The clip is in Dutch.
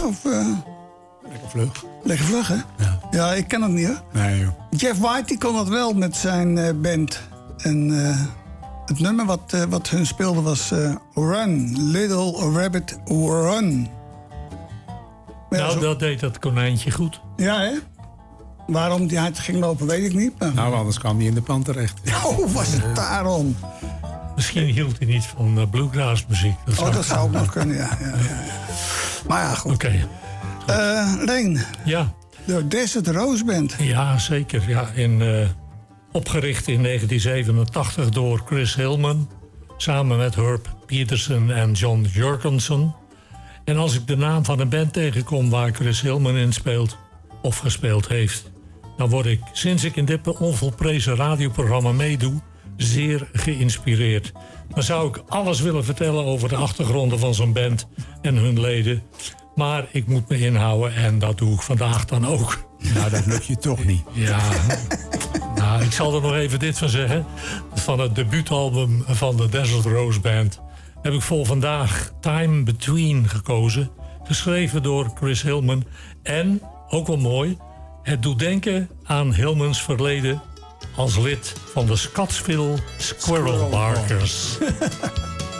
Of, Lekker vlug. lekker vlug, hè? Ja. Ja, ik ken het niet, hoor. Nee, joh. Jeff White die kon dat wel met zijn band. En het nummer wat hun speelde was Run, Little Rabbit Run. Maar ja, Nou, dat deed dat konijntje goed. Ja, hè? Waarom die hard ging lopen, weet ik niet. Maar... Nou, anders kwam hij in de pan terecht. Oh, was het daarom? Misschien hield hij niet van bluegrass muziek. Dat zou ook nog kunnen, ja. Maar ja, goed. Oké. Leen, Ja. de Desert Rose Band. Ja, zeker. Ja, opgericht in 1987 door Chris Hillman. Samen met Herb Peterson en John Jorgensen. En als ik de naam van een band tegenkom waar Chris Hillman in speelt of gespeeld heeft, dan word ik, sinds ik in dit onvolprezen radioprogramma meedoe, zeer geïnspireerd. Dan zou ik alles willen vertellen over de achtergronden van zo'n band en hun leden. Maar ik moet me inhouden en dat doe ik vandaag dan ook. Nou, dat lukt je toch niet. Ja, nou, ik zal er nog even dit van zeggen. Van het debuutalbum van de Desert Rose Band heb ik voor vandaag Time Between gekozen. Geschreven door Chris Hillman. En, ook wel mooi, het doet denken aan Hillmans verleden als lid van de Scottsville Squirrel Barkers.